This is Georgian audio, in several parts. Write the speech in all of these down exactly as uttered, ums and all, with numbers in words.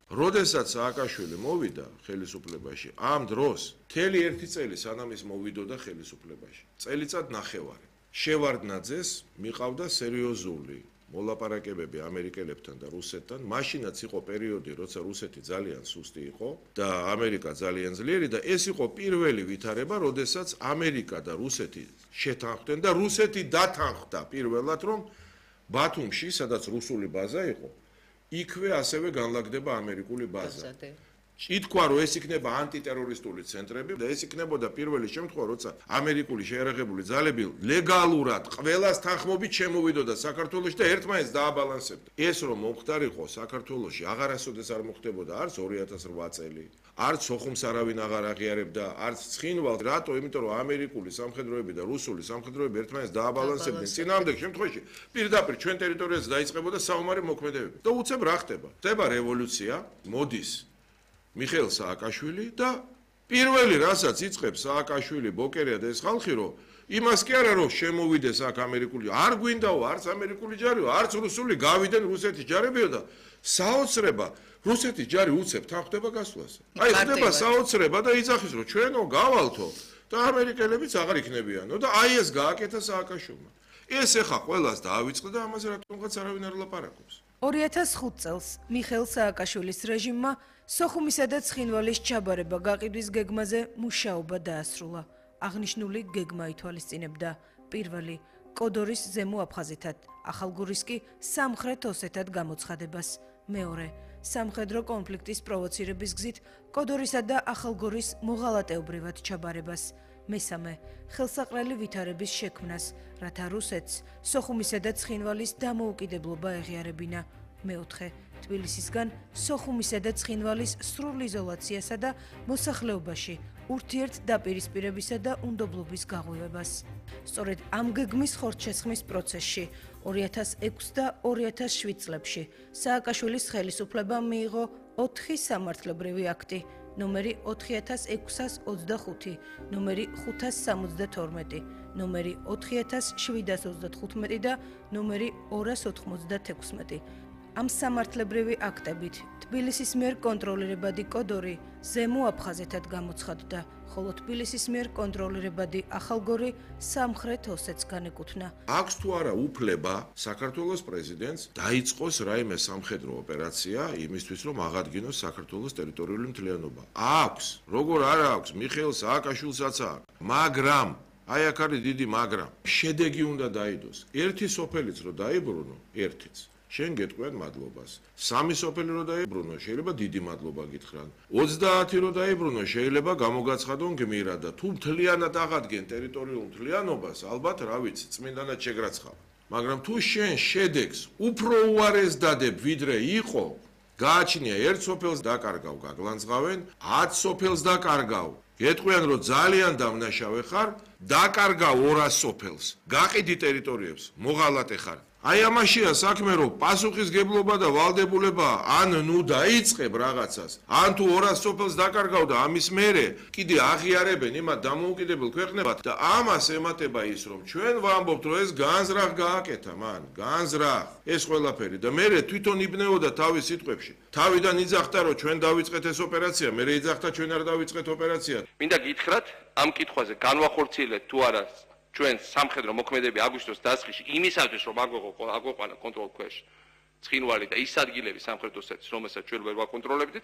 როდესაც სააკაშვილი მოვიდა ხელისუფლებაში, ამ დროს მთელი ერთი წელი სანამ ის მოვიდოდა ხელისუფლებაში, წელიწად ნახევარი. შევარდნაძეს მიყავდა სერიოზული მოლაპარაკებები ამერიკელებთან და რუსეთთან, მაშინაც იყო პერიოდი, როცა რუსეთი ძალიან სუსტი იყო და ამერიკა ძალიან ძლიერი და ეს იყო პირველი ვითარება, როდესაც ამერიკა და რუსეთი შეთანხმდნენ და რუსეთი დათანხმდა პირველად, რომ ბათუმში, სადაც რუსული ბაზა იყო, იქვე ასევე განლაგდება ამერიკული ბაზა. ითქვა, რომ ეს იქნება ანტიტერორისტული ცენტრები და ეს იქნებოდა პირველი შემთხვევა, როცა ამერიკული შეიარაღებული ძალები ლეგალურად ყველას თანხმობით შემოვიდოდა საქართველოში და ერთმანეთს დააბალანსებდა. ეს რომ მომხდარიყო საქართველოში აღარასოდეს არ მოხდებოდა არც ორი ათას რვა წელი, არც სოხუმს არავინ აღარ აღიარებდა, არც ცხინვალს, რატო? იმიტომ რომ ამერიკული სამხედროები და რუსული სამხედროები ერთმანეთს დააბალანსებდნენ. წინააღმდეგ შემთხვევაში პირდაპირ ჩვენ ტერიტორიაზე დაიწყებოდა საომარი მოქმედებები. და უცებ რა ხდება? ხდება რევოლუცია, მოდის მიხეილ სააკაშვილი და პირველი რასაც იწყებს სააკაშვილი, ბოკერია და ეს ხალხი, რომ იმას კი არა რომ შემოვიდეს აქ ამერიკული, არ გვინდაო არც ამერიკული ჯარიო, არც რუსული, გავიდნენ რუსეთის ჯარებიო და საოცრება რუსეთის ჯარი უცებ თანხდება გასვლაზე. აი ხდება საოცრება და იძახის რომ ჩვენო გავალთო და ამერიკელებიც აღარ იქნებიანო და აი ეს გააკეთა სააკაშვილმა. ეს ეხა ყველას დაავიწყდა და ამაზე რატომღაც არავინ არ ლაპარაკობს. ორი ათას ხუთ წელს მიხეილ სააკაშვილის რეჟიმმა სოხუმისა და ცხინვალის ჩაბარება გაყიდვის გეგმაზე მუშაობა დაასრულა. აღნიშნული გეგმა ითვალისწინებდა პირველი კოდორის ზემო აფხაზეთად, ახალგორის კი სამხრეთ ოსეთად გამოცხადებას, მეორე სამხედრო კონფლიქტის პროვოცირების გზით კოდორისა და ახალგორის მოღალატეობრივად ჩაბარებას, მესამე ხელსაყრელი ვითარების შექმნას, რათა რუსეთს სოხუმისა და ცხინვალის დამოუკიდებლობა ეღიარებინა, მეოთხე თბილისისგან სოხუმისა და ცხინვალის სრულ იზოლაციასა და მოსახლეობაში ურთიერთ დაპირისპირებისა და უნდობლობის გაღვივებას. სწორედ ამ გეგმის ხორცშესხმის პროცესში ორი ათას ექვსი და ორი ათას შვიდ წლებში სააკაშვილის ხელისუფლებამ მიიღო ოთხი სამართლებრივი აქტი, ნომერი ოთხი ათას ექვსას ოცდახუთი, ნომერი ხუთას სამოცდათორმეტი, ნომერი ოთხი ათას შვიდას ოცდათხუთმეტი და ნომერი ორას ოთხმოცდათექვსმეტი. ამ სამართლებრივი აქტებით თბილისის მიერ კონტროლირებადი კოდორი ზემო აფხაზეთად გამოცხადდა, ხოლო თბილისის მიერ კონტროლირებადი ახალგორი სამხრეთ ოსეთს განეკუთვნა. აქვს თუ არა უფლება საქართველოს პრეზიდენტს დაიწყოს რაიმე სამხედრო ოპერაცია იმისთვის, რომ აღადგინოს საქართველოს ტერიტორიული მთლიანობა? აქვს, როგორ არ აქვს, მიხეილ სააკაშვილსაც აქვს, მაგრამ აი აქ არის დიდი მაგრამ. შედეგი უნდა დაიდოს. ერთი სოფელიც რო დაიბრუნო, ერთიც შენ გეტყვიან მადლობას. სამი სოფელი რო დაიბრუნო, შეიძლება დიდი მადლობა გითხრან. ოცდაათი რო დაიბრუნო, შეიძლება გამოგაცხადონ გმირა და თუ მთლიანად აღადგენ ტერიტორიულ მთლიანობას, ალბათ რა ვიცი, წმინდანად შეგრაცხავ. მაგრამ თუ შენ შედეგს უფრო უარეს დადებ, ვიდრე იყო, გააჩნია ერთ სოფელს დაკარგავ, გაგლანძღავენ, ათ სოფელს დაკარგავ. გეტყვიან რომ ძალიან დამნაშავე ხარ, დაკარგავ ორას სოფელს. გაყიდი ტერიტორიებს, მოღალატე ხარ. აი ამაშია საქმე, რომ პასუხისგებლობა და ვალდებულება ან ნუ დაიწყებ რაღაცას, ან თუ ორას სოფელს დაკარგავ და ამის მერე კიდე აღიარებენ იმათ დამოუკიდებელ ქვეყნებად და ამას ემატება ის, რომ ჩვენ ვამბობთ, რომ ეს განზრახ გააკეთა მან, განზრახ ეს ყველაფერი და მერე თვითონ იბნეოდა თავის სიტყვებში. თავიდან იძახდა, რომ ჩვენ დავიწყეთ ეს ოპერაცია, მერე იძახდა ჩვენ არ დავიწყეთ ოპერაცია. მინდა გითხრათ, ამ კითხვაზე განვახორციელეთ თუ არა ჩვენ სამხედრო მოქმედებები აგვისტოს დასაწყისში იმისათვის, რომ აგვეყვანა კონტროლ ქვეშ ცხინვალი და ის ადგილები სამხედრო სეთს, რომელსაც ჩვენ ვერ ვაკონტროლებდით.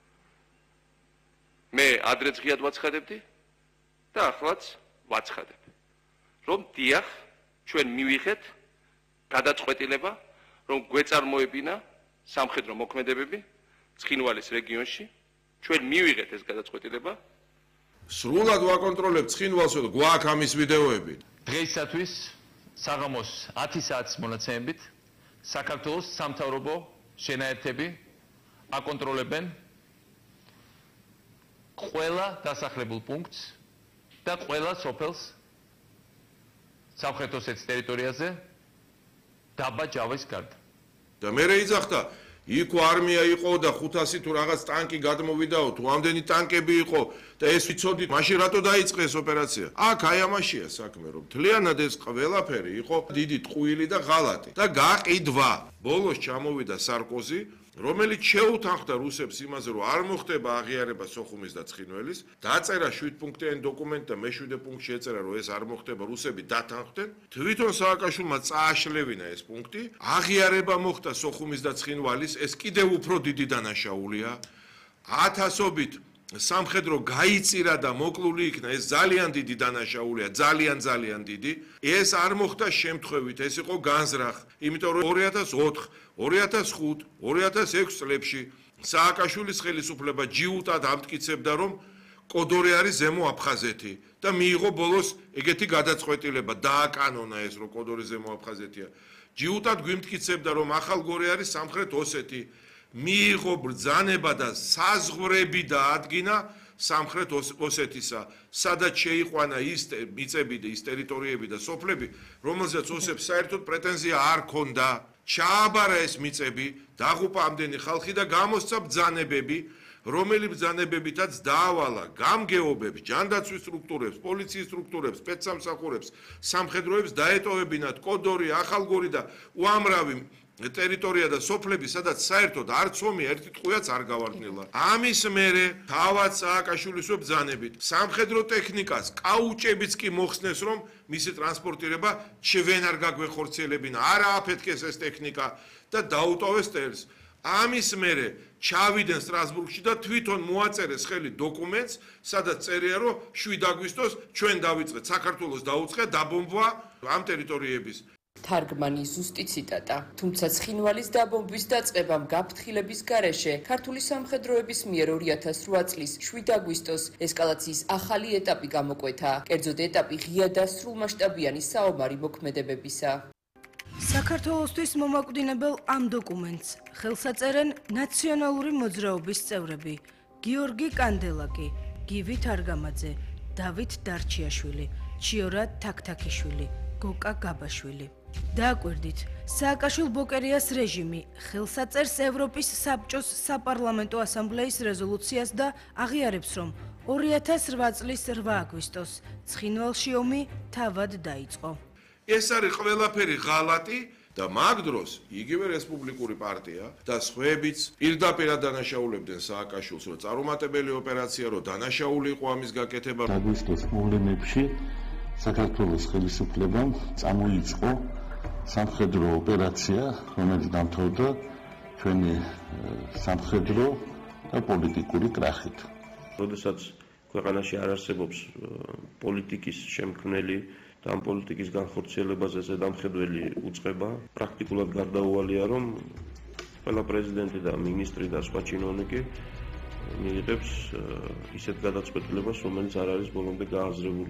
მე ადრეც ღიად ვაცხადებდი და ახლაც ვაცხადებ, რომ დიახ, ჩვენ მივიღეთ გადაწყვეტილება, რომ გვეწარმოებინა სამხედრო მოქმედებები ცხინვალის რეგიონში, ჩვენ მივიღეთ ეს გადაწყვეტილება. სრულად ვაკონტროლებთ ცხინვალს და გვაქვს ამის ვიდეოები. დღეისათვის საღამოს ათი საათის მონაცემებით საქართველოს სამთავრობო შენაერთები აკონტროლებენ ყველა დასახლებულ პუნქტს და ყველა სოფელს სამხრეთ ოსეთის ტერიტორიაზე დაბა ჯავის გარდა. და მერე იძახდა, იქ არმია იყო და ხუთასი თუ რაღაც ტანკი გადმოვიდაო, თუ ამდენი ტანკები იყო და და ეს ვიცოდით, მაშინ რატო დაიწყეს ოპერაცია? აქ აი ამაშია საქმე, რომ მთლიანად ეს ყველაფერი იყო დიდი ტყუილი და ღალატი და გაყიდვა. ბოლოს ჩამოვიდა სარკოზი, რომელიც შეუთანხმდა რუსებს იმაზე, რომ არ მოხდება აღიარება სოხუმის და ცხინვალის, დაწერა შვიდპუნქტიანი დოკუმენტი და მეშვიდე პუნქტში ეწერა, რომ ეს არ მოხდება, რუსები დათანხმდნენ. თვითონ სააკაშვილმა წააშლევინა ეს პუნქტი, აღიარება მოხდა სოხუმის და ცხინვალის, ეს კიდევ უფრო დიდი დანაშაულია. ათასობით სამხედრო გაიწირა და მოკლული იქნა, ეს ძალიან დიდი დანაშაულია, ძალიან ძალიან დიდი. ეს არ მოხდა შემთხვევით, ეს იყო განზრახ, იმიტომ რომ ორი ათას ოთხ, ორი ათას ხუთ, ორი ათას ექვს წლებში სააკაშვილის ხელისუფლება ჯიუტად ამტკიცებდა, რომ კოდორი არის ზემო აფხაზეთი და მიიღო ბოლოს ეგეთი გადაწყვეტილება, დააკანონა ეს, რომ კოდორი ზემო აფხაზეთია. ჯიუტად გვიმტკიცებდა, რომ ახალგორი არის სამხრეთ ოსეთი. მიიღო ბრძანება და საზღვრები დაადგინა სამხრეთ ოსეთისა, სადაც შეიყვანა ის მიწები და ის ტერიტორიები და სოფლები, რომელზეც ოსებს საერთოდ პრეტენზია არ ქონდა. ჩააბარა ეს მიწები, დაღუპა ამდენი ხალხი და გამოსცა ბრძანებები, რომელი ბრძანებებითაც დაავალა გამგეობებს, ჯანდაცვის სტრუქტურებს, პოლიციის სტრუქტურებს, სპეცსამსახურებს, სამხედროებს დაეტოვებინათ კოდორი, ახალგორი და უამრავი ტერიტორია და სოფლები, სადაც საერთოდ არც ომი, ერთი ტყუიაც არ გავარდნილა. ამის მერე თავად სააკაშვილის ბრძანებით სამხედრო ტექნიკას, კაუჭებიც კი მოხსნეს, რომ მისი ტრანსპორტირება ჩვენ არ გაგვეხორციელებინა, არა აფეთქეს ეს ტექნიკა და დაუტოვეს ტელს. ამის მერე ჩავიდნენ სტრასბურგში და თვითონ მოაწერეს ხელი დოკუმენტს, სადაც წერია, რომ შვიდ აგვისტოს ჩვენ დავიწყეთ საქართველოს დაუწყია დაბომბვა ამ ტერიტორიების. თარგმანი ზუსტი ციტატა. თუმცა ცხინვალის დაბომბვის დაწყებამ გაფრთხილების გარეშე ქართული სამხედროების მიერ ორი ათას რვა წლის შვიდ აგვისტოს ესკალაციის ახალი ეტაპი გამოკვეთა. კერძოდ ეტაპი ღია და სრულმასშტაბიანი საომარი მოქმედებებისა. საქართველოსთვის მომაკვდინებელ ამ დოკუმენტს ხელს აწერენ ნაციონალური მოძრაობის წევრები: გიორგი კანდელაკი, გივი თარგამაძე, დავით დარჩიაშვილი, ჩიორა თაქთაქიშვილი, გოკა გაბაშვილი. დააკვირდით, სააკაშვილ-ბოკერიას რეჟიმი ხელს აწერს ევროპის საბჭოს საპარლამენტო ასამბლეის რეზოლუციას და აღიარებს, რომ ორი ათას რვა წლის რვა აგვისტოს ცხინვალში ომი თავად დაიწყო. ეს არის ყველაფერი ღალატი და მაგ დროს იგივე რესპუბლიკური პარტია და სხვაებიც პირდაპირ დანაშაულებდნენ სააკაშვილს, რომ წარუმატებელი ოპერაცია, რომ დანაშაული იყო ამის გაკეთება. აგვისტოს მოვლენებში საქართველოს ხელისუფლებამ წამოიწყო სამხედრო ოპერაცია, რომელიც დამთავრდა ჩვენი სამხედრო და პოლიტიკური კრახით. როდესაც ქვეყანაში არ არსებობს პოლიტიკის შემქმნელი და ამ პოლიტიკის განხორციელებაზე ზედამხედველი უწყება, პრაქტიკულად გარდაუვალია, რომ ყველა პრეზიდენტი და მინისტრი და სხვა ჩინოვნიკი მიიღებს ისეთ გადაწყვეტილებას, რომელიც არ არის ბოლომდე გააზრებული.